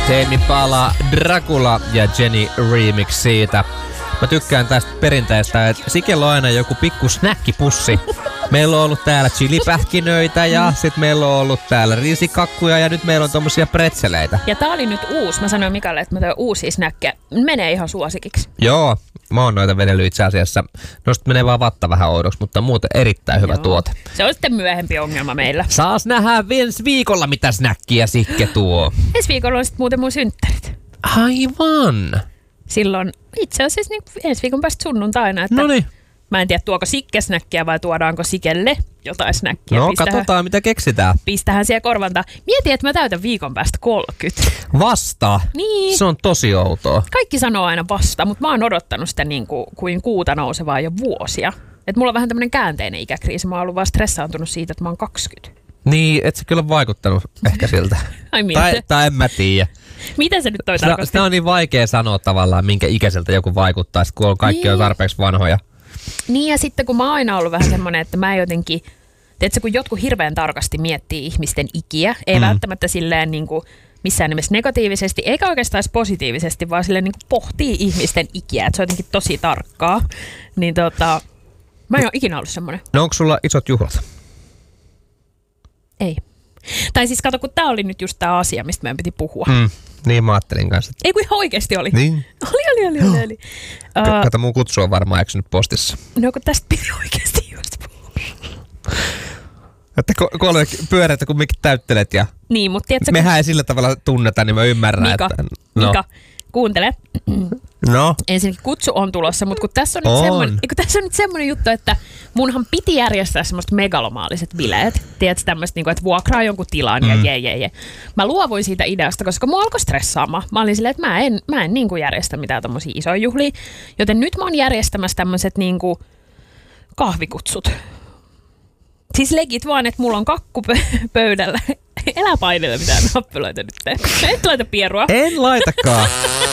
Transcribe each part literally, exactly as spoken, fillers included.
Tame Impala, Dracula ja Jenny remix siitä. Mä tykkään tästä perinteestä, että Sikellä on aina joku pikku snäkkipussi. Meillä on ollut täällä chilipähkinöitä ja sit meillä on ollut täällä riisikakkuja ja nyt meillä on tommosia pretzeleitä. Ja tää oli nyt uusi. Mä sanoin Mikalle, että mä toin uusia snäkkejä. Menee ihan suosikiksi. Joo, mä oon noita vedellyt itse asiassa. Noista menee vaan vatta vähän oudoksi, mutta muuten erittäin hyvä Joo. tuote. Se on sitten myöhempi ongelma meillä. Saas nähdä ensi viikolla, mitä snäkkiä Sikke tuo. Ensi viikolla on sitten muuten mun synttärit. Aivan. Silloin itse asiassa niin ensi viikon päästä sunnuntaina. Että Noniin. Mä en tiedä, tuoko Sikke snäkkiä vai tuodaanko Sikelle jotain snäkkiä. No, pistähän, katsotaan mitä keksitään. Pistähän siellä korvanta. Mieti, että mä täytän viikon päästä kolmekymmentä. Vasta? Niin. Se on tosi outoa. Kaikki sanoo aina vasta, mutta mä oon odottanut sitä niin kuin, kuin kuuta nousevaa jo vuosia. Et mulla on vähän tämmönen käänteinen ikäkriisi. Mä oon ollut vaan stressaantunut siitä, että mä oon kaksikymmentä. Niin, et se kyllä vaikuttanut ehkä siltä. Ai miltä? Tai, tai en mä tiedä. Mitä se nyt toi sitä, tarkoitti? sitä on niin vaikea sanoa tavallaan, minkä ikäiseltä joku vaikuttaa, kun on kaikki niin. on tarpeeksi vanhoja. Niin ja sitten kun mä oon aina ollut vähän semmonen, että mä jotenkin, tiedätkö, kun jotkut hirveän tarkasti miettii ihmisten ikiä, ei mm. välttämättä silleen niin kuin missään nimessä negatiivisesti, eikä oikeastaan edes positiivisesti, vaan silleen niin kuin pohtii ihmisten ikiä, että se on jotenkin tosi tarkkaa. Niin tota, mä en ole ikinä ollut semmonen. No onko sulla isot juhlat? Ei. Tai siis kato, kun tää oli nyt just tää asia, mistä meidän piti puhua. Mm, niin mä ajattelin kanssa. Ei kun ihan oikeesti oli. Niin. Oli, oli, oli, oli. oli. Uh, kato, mun kutsu on varmaan eksynyt postissa. No kun tästä piti oikeesti just puhua. Että kolme pyöreitä kun mikin täyttelet ja niin, mutta tiedätkö, mehän ei sillä tavalla tunneta, niin mä ymmärrän, Mika, että... No. Mika, kuuntele. No. Ensinnäkin kutsu on tulossa, mutta kun tässä on, nyt on. semmoinen, kun tässä on nyt semmoinen juttu, että munhan piti järjestää semmoista megalomaaliset bileet. Tiedätkö tämmöistä, että vuokraa jonkun tilan ja mm. jee, jee, jee. Mä luovuin siitä ideasta, koska mua alkoi stressaamaan. Mä olin silleen, että mä en, mä en niin kuin järjestä mitään tommosia isoja juhlia. Joten nyt mä oon järjestämässä tämmöiset niin kuin kahvikutsut. Siis legit vaan, että mulla on kakku pöydällä. Elä painella mitään nappiloita nyt. Et laita pierua. En laitakaan.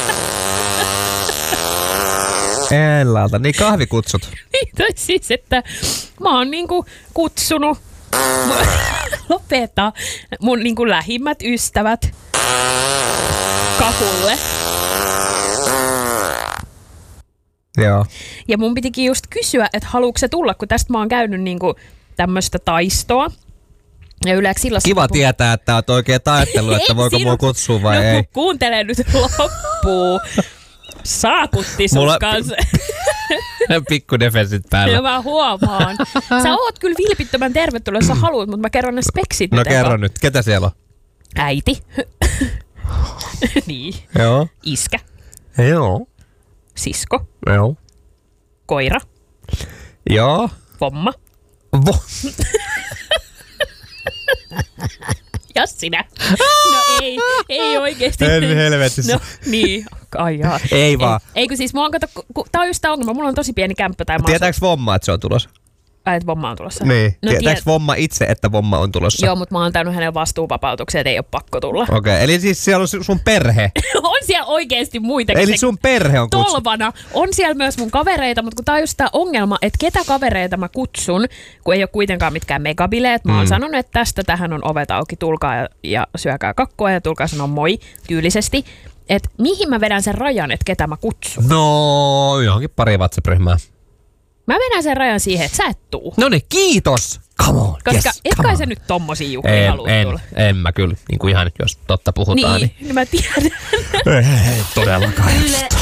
En laita. Niin kahvikutsut. Niin, tai siis, että mä oon niinku kutsunut lopeta mun niinku lähimmät ystävät kakulle. Joo. Ja mun pitikin just kysyä, että haluuko se tulla, kun tästä mä oon käynyt niinku tämmöistä taistoa. Ja yleensä sillassa... Kiva tietää, että oot oikein taistelu, että voiko mua kutsua vai no, ei. Kuuntele nyt loppuu. Saakutti sun Mulla... kanssa. Pikku defensit päällä. Ja mä huomaan. Sä oot kyllä vilpittömän tervetuloa, jos sä haluat, mutta mä kerron ne speksit. No nyt kerro eka. nyt. Ketä siellä on? Äiti. Niin. Joo. Iskä. Joo. Sisko. Joo. Koira. Joo. Vomma. Vo... Ja sinä. No ei, ei oikeesti. En helvetissä. No niin, ai jaa. Ei vaan. Ei, eikö siis, mulla on, kato, ku, tää on just tää ongelma, mulla on tosi pieni kämppä tai Tietääks Vomma, että se on tulossa? Ai, että Vomma on tulossa. Niin. No, Tietääks tiet... Vomma itse, että Vomma on tulossa? Joo, mutta mä oon antanut hänelle vastuuvapautuksia, että ei ole pakko tulla. Okei, okay. Eli siis siellä on sun perhe? On siellä oikeesti muitakin. Eli sun perhe on kutsu? Tolvana. On siellä myös mun kavereita, mutta kun tää on just tää ongelma, että ketä kavereita mä kutsun, kun ei ole kuitenkaan mitkään megabileet. Mä oon mm. sanonut, että tästä tähän on ovet auki, tulkaa ja, ja syökää kakkoa ja tulkaa sanoa moi tyylisesti. Että mihin mä vedän sen rajan, että ketä mä kutsun? No, johonkin pari WhatsApp-ryhmää. Mä vedän sen rajan siihen, että sä et tuu. Noniin, kiitos! Come on, Koska yes, et kai on. sä nyt tommosia juhlia halua en, tulla. En mä kyllä, niin kuin ihan jos totta puhutaan. Niin, niin. mä tiedän. Ei, ei todellakaan.